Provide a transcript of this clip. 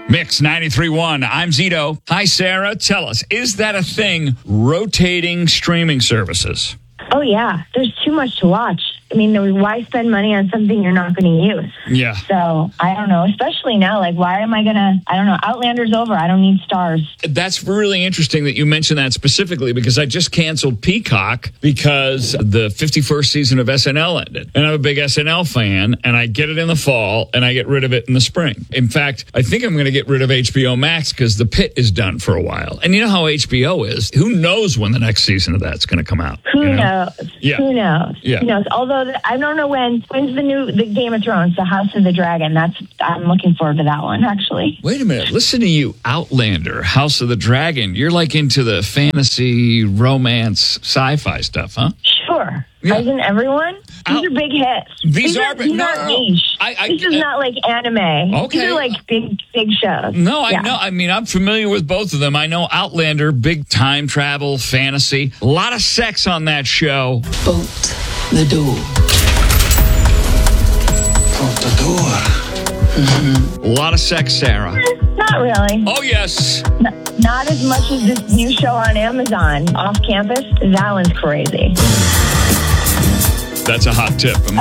Mix 93.1. I'm Zito. Hi, Sarah. Tell us, is that a thing, rotating streaming services? Oh, yeah. There's too much to watch. I mean, why spend money on something you're not going to use? Yeah. So, I don't know. Especially now, why am I going to, Outlander's over. I don't need Stars. That's really interesting that you mentioned that specifically because I just canceled Peacock because the 51st season of SNL ended. And I'm a big SNL fan, and I get it in the fall, and I get rid of it in the spring. In fact, I think I'm going to get rid of HBO Max because The Pit is done for a while. And you know how HBO is. Who knows when the next season of that's going to come out? Who knows? Yeah. Who knows? Yeah. Who knows? Although, I don't know when's the Game of Thrones, the House of the Dragon. I'm looking forward to that one, actually. Wait a minute. Listen to you, Outlander, House of the Dragon. You're like into the fantasy, romance, sci-fi stuff, huh? Sure. Yeah. Isn't everyone? These are big hits. These are niche. This is not like anime. Okay. These are like big shows. No, I know. I mean, I'm familiar with both of them. I know Outlander, big time travel, fantasy. A lot of sex on that show. Bolt the door. Bolt the door. Mm-hmm. A lot of sex, Sarah. Not really. Oh, yes. Not as much as this new show on Amazon, Off Campus. That one's crazy. That's a hot tip.